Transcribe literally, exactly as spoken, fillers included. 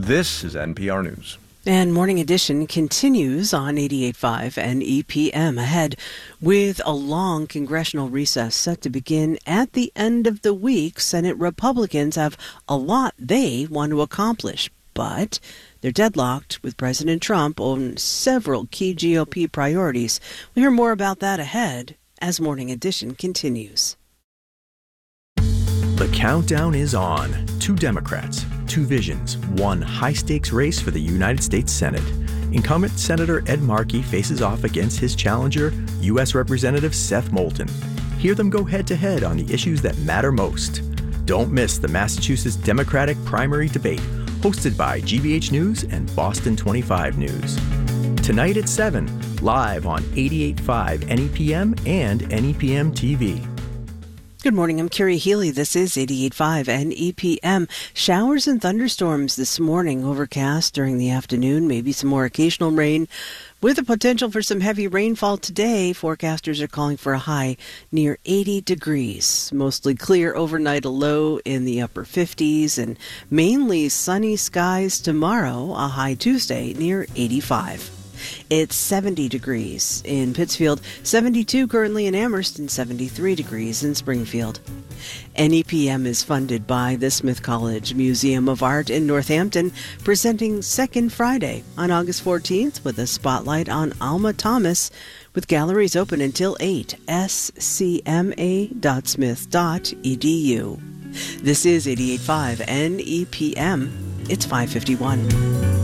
This is N P R News. And Morning Edition continues on eighty-eight point five and E P M ahead with a long congressional recess set to begin at the end of the week. Senate Republicans have a lot they want to accomplish, but they're deadlocked with President Trump on several key G O P priorities. We'll hear more about that ahead as Morning Edition continues. The countdown is on. Two Democrats, two visions, one high-stakes race for the United States Senate. Incumbent Senator Ed Markey faces off against his challenger, U S Representative Seth Moulton. Hear them go head-to-head on the issues that matter most. Don't miss the Massachusetts Democratic primary debate, hosted by G B H News and Boston twenty-five News. Tonight at seven, live on eighty-eight point five N E P M and N E P M T V. Good morning, I'm Carrie Healy. This is eighty-eight point five N E P M. Showers and thunderstorms this morning, overcast during the afternoon, maybe some more occasional rain. With the potential for some heavy rainfall today, forecasters are calling for a high near eighty degrees. Mostly clear overnight, a low in the upper fifties, and mainly sunny skies tomorrow, a high Tuesday near eighty-five. It's seventy degrees in Pittsfield, seventy-two currently in Amherst, and seventy-three degrees in Springfield. N E P M is funded by the Smith College Museum of Art in Northampton, presenting Second Friday on August fourteenth with a spotlight on Alma Thomas, with galleries open until eight, s c m a dot smith dot e d u. This is eighty-eight point five N E P M. It's five fifty-one.